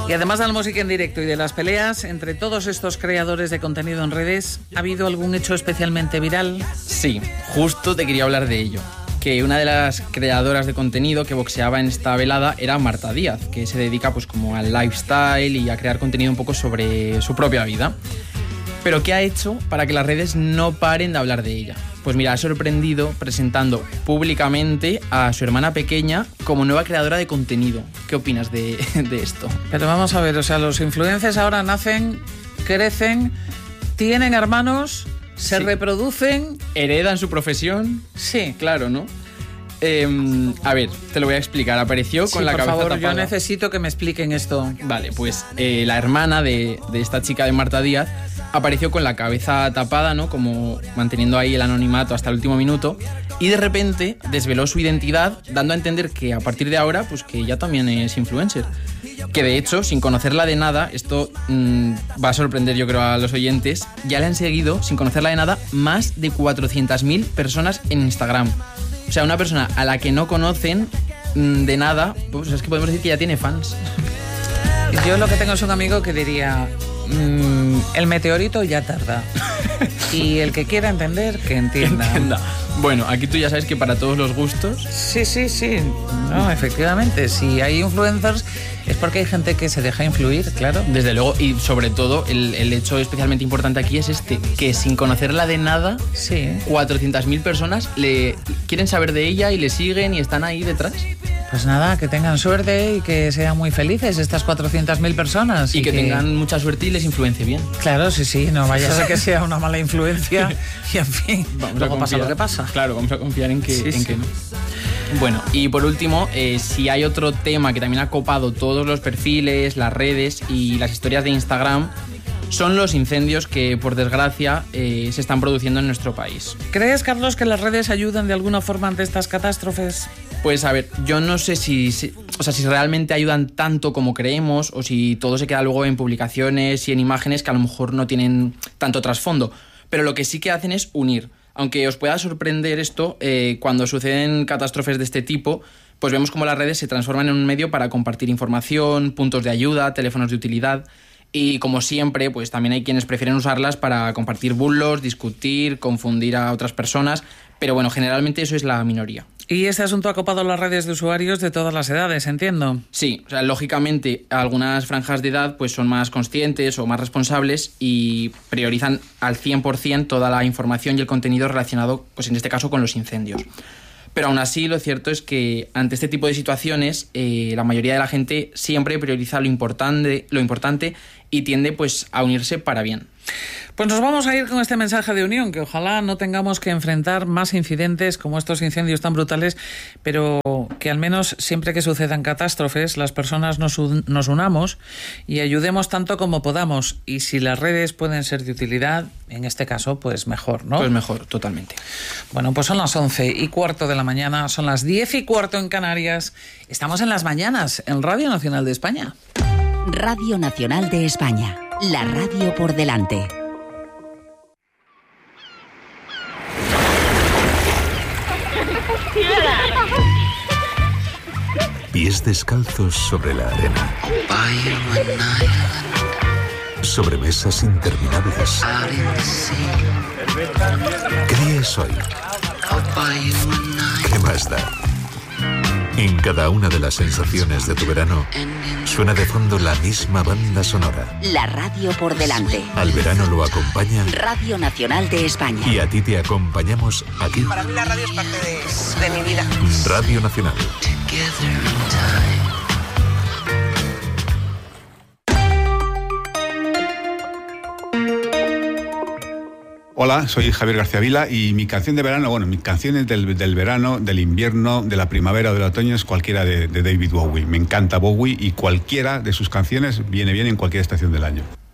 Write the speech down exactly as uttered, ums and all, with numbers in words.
Y además de la música en directo y de las peleas, entre todos estos creadores de contenido en redes, ¿ha habido algún hecho especialmente viral? Sí, justo te quería hablar de ello. Que una de las creadoras de contenido que boxeaba en esta velada era Marta Díaz, que se dedica pues como al lifestyle y a crear contenido un poco sobre su propia vida. Pero ¿qué ha hecho para que las redes no paren de hablar de ella? Pues mira, ha sorprendido presentando públicamente a su hermana pequeña como nueva creadora de contenido. ¿Qué opinas de, de esto? Pero vamos a ver, o sea, los influencers ahora nacen, crecen, tienen hermanos, se sí. reproducen... ¿Heredan su profesión? Sí. Claro, ¿no? Eh, a ver, te lo voy a explicar. Apareció con sí, la cabeza favor, tapada. Yo necesito que me expliquen esto. Vale, pues eh, la hermana de, de esta chica de Marta Díaz apareció con la cabeza tapada, ¿no? Como manteniendo ahí el anonimato hasta el último minuto. Y de repente desveló su identidad, dando a entender que a partir de ahora, pues que ella también es influencer. Que de hecho, sin conocerla de nada, esto mmm, va a sorprender yo creo a los oyentes, ya le han seguido, sin conocerla de nada, más de cuatrocientas mil personas en Instagram. O sea, una persona a la que no conocen mmm, de nada, pues es que podemos decir que ya tiene fans. Yo lo que tengo es un amigo que diría, mmm, el meteorito ya tarda. Y el que quiera entender, que entienda. Que entienda. Bueno, aquí tú ya sabes que para todos los gustos... Sí, sí, sí. No, efectivamente. Si hay influencers es porque hay gente que se deja influir, claro. Desde luego, y sobre todo el, el hecho especialmente importante aquí es este, que sin conocerla de nada, sí. cuatrocientas mil personas le quieren saber de ella y le siguen y están ahí detrás. Pues nada, que tengan suerte y que sean muy felices estas cuatrocientas mil personas. Y, y que, que tengan mucha suerte y les influencie bien. Claro, sí, sí, no vaya a ser que sea una mala influencia y en fin, vamos luego a pasa lo que pasa. Claro, vamos a confiar en que, sí, en sí. que no. Bueno, y por último, eh, si hay otro tema que también ha copado todos los perfiles, las redes y las historias de Instagram, son los incendios que, por desgracia, eh, se están produciendo en nuestro país. ¿Crees, Carlos, que las redes ayudan de alguna forma ante estas catástrofes? Pues a ver, yo no sé si, si, o sea, si realmente ayudan tanto como creemos o si todo se queda luego en publicaciones y en imágenes que a lo mejor no tienen tanto trasfondo. Pero lo que sí que hacen es unir. Aunque os pueda sorprender esto, eh, cuando suceden catástrofes de este tipo, pues vemos cómo las redes se transforman en un medio para compartir información, puntos de ayuda, teléfonos de utilidad. Y como siempre, pues también hay quienes prefieren usarlas para compartir bulos, discutir, confundir a otras personas. Pero bueno, generalmente eso es la minoría. Y este asunto ha copado las redes de usuarios de todas las edades, entiendo. Sí, o sea, lógicamente algunas franjas de edad pues son más conscientes o más responsables y priorizan al cien por ciento toda la información y el contenido relacionado, pues en este caso, con los incendios. Pero aún así, lo cierto es que ante este tipo de situaciones, eh, la mayoría de la gente siempre prioriza lo importante, lo importante y tiende pues a unirse para bien. Pues nos vamos a ir con este mensaje de unión, que ojalá no tengamos que enfrentar más incidentes como estos incendios tan brutales, pero que al menos siempre que sucedan catástrofes, las personas nos, un, nos unamos y ayudemos tanto como podamos. Y si las redes pueden ser de utilidad, en este caso, pues mejor, ¿no? Pues mejor, totalmente. Bueno, pues son las once y cuarto de la mañana, son las diez y cuarto en Canarias. Estamos en las mañanas, en Radio Nacional de España. Radio Nacional de España, la radio por delante. Pies descalzos sobre la arena. Sobre mesas interminables. ¿Qué día es hoy? ¿Qué más da? En cada una de las sensaciones de tu verano suena de fondo la misma banda sonora. La radio por delante. Al verano lo acompaña Radio Nacional de España. Y a ti te acompañamos aquí. Para mí la radio es parte de, de mi vida. Radio Nacional. Hola, soy Javier García Vila y mi canción de verano, bueno, mis canciones del, del verano, del invierno, de la primavera o del otoño es cualquiera de, de David Bowie. Me encanta Bowie y cualquiera de sus canciones viene bien en cualquier estación del año.